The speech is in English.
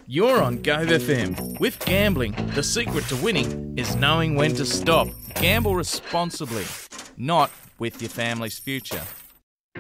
You're on Gove FM. With gambling, the secret to winning is knowing when to stop. Gamble responsibly, not with your family's future.